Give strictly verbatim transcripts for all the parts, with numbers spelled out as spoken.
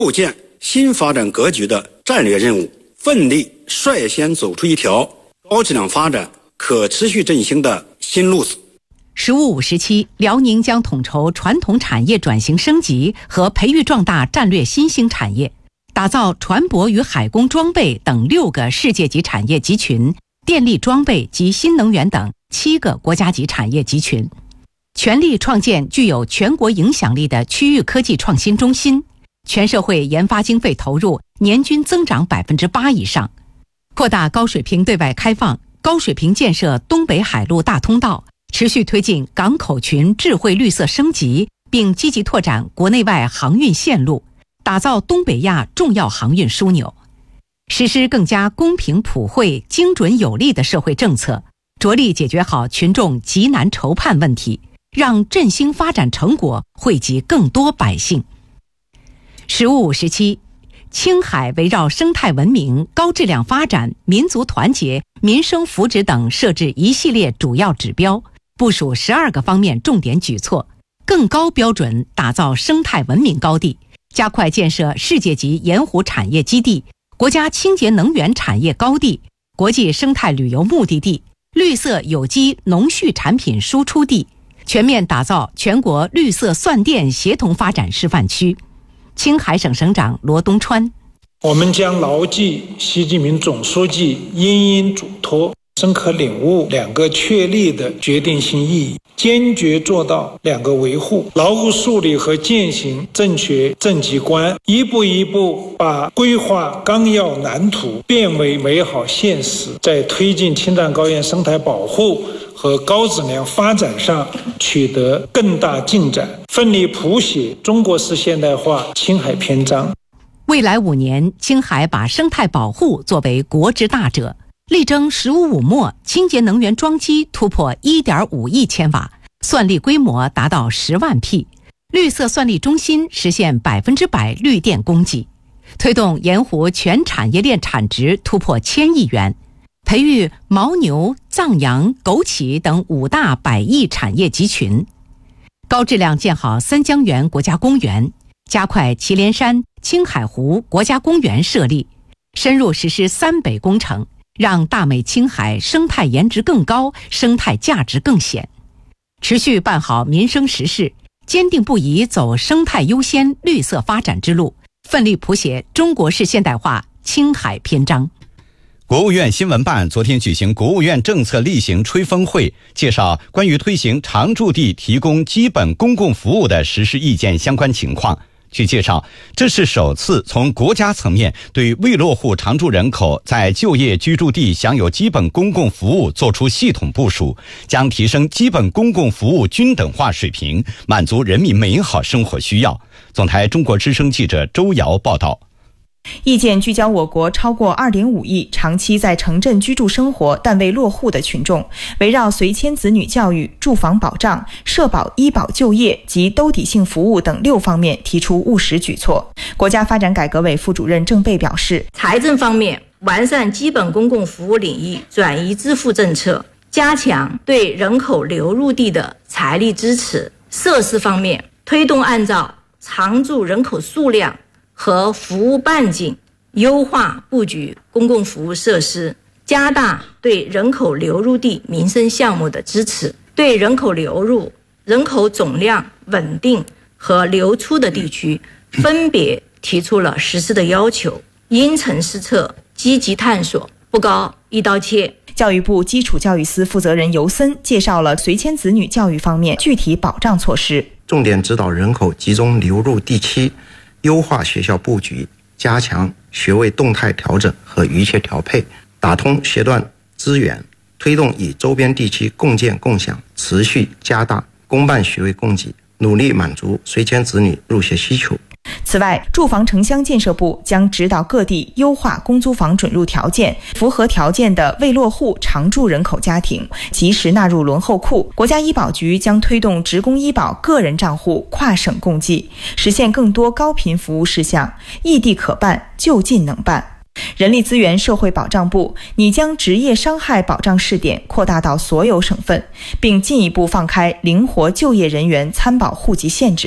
构建新发展格局的战略任务，奋力率先走出一条高质量发展、可持续振兴的新路子。 十五五时期，辽宁将统筹传统产业转型升级和培育壮大战略新兴产业，打造船舶与海工装备等六个世界级产业集群，电力装备及新能源等七个国家级产业集群，全力创建具有全国影响力的区域科技创新中心，全社会研发经费投入年均增长百分之八以上，扩大高水平对外开放，高水平建设东北海陆大通道，持续推进港口群智慧绿色升级，并积极拓展国内外航运线路，打造东北亚重要航运枢纽，实施更加公平普惠、精准有力的社会政策，着力解决好群众急难愁盼问题，让振兴发展成果惠及更多百姓。十五五时期，青海围绕生态文明、高质量发展、民族团结、民生福祉等设置一系列主要指标，部署十二个方面重点举措，更高标准打造生态文明高地，加快建设世界级盐湖产业基地、国家清洁能源产业高地、国际生态旅游目的地、绿色有机农畜产品输出地，全面打造全国绿色蒜电协同发展示范区。青海省省长罗东川： 我们将牢记习近平总书记殷殷嘱托，深刻领悟两个确立的决定性意义，坚决做到两个维护，牢固树立和践行正确政绩观，一步一步把规划纲要蓝图变为美好现实，在推进青藏高原生态保护和高质量发展上取得更大进展，奋力谱写中国式现代化青海篇章。 未来五年，青海把生态保护作为国之大者，力争“十五五”末清洁能源装机突破 一点五亿千瓦，蒜粒规模达到十万屉，绿色蒜粒中心实现百分之百绿电供给，推动盐湖全产业链产值突破千亿元，培育牦牛、藏羊、枸杞等五大百亿产业集群，高质量建好三江源国家公园，加快祁连山、青海湖国家公园设立，深入实施三北工程，让大美青海生态颜值更高，生态价值更显。持续办好民生实事，坚定不移走生态优先、绿色发展之路，奋力谱写中国式现代化青海篇章。 国务院新闻办昨天举行国务院政策例行吹风会，介绍关于推行常住地提供基本公共服务的实施意见相关情况。据介绍，这是首次从国家层面对未落户常住人口在就业居住地享有基本公共服务作出系统部署，将提升基本公共服务均等化水平，满足人民美好生活需要。总台中国之声记者周瑶报道。 意见聚焦我国超过 二点五亿长期在城镇居住生活但未落户的群众，围绕随迁子女教育、住房保障、社保、医保、就业及兜底性服务等六方面提出务实举措。国家发展改革委副主任郑贝表示， 财政方面完善基本公共服务领域转移支付政策，加强对人口流入地的财力支持；设施方面推动按照常住人口数量和服务半径优化布局公共服务设施，加大对人口流入地民生项目的支持，对人口流入、人口总量稳定和流出的地区分别提出了实施的要求，因城施策，积极探索，不搞一刀切。 教育部基础教育司负责人尤森介绍了随迁子女教育方面具体保障措施， 重点指导人口集中流入地区优化学校布局，加强学位动态调整和预切调配，打通学段资源，推动与周边地区共建共享，持续加大公办学位供给，努力满足随迁子女入学需求。 此外，住房城乡建设部将指导各地优化公租房准入条件，符合条件的未落户常住人口家庭及时纳入轮候库。国家医保局将推动职工医保个人账户跨省共济，实现更多高频服务事项异地可办，就近能办。人力资源社会保障部拟将职业伤害保障试点扩大到所有省份，并进一步放开灵活就业人员参保户籍限制。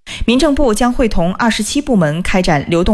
民政部将会同二十七部门开展流动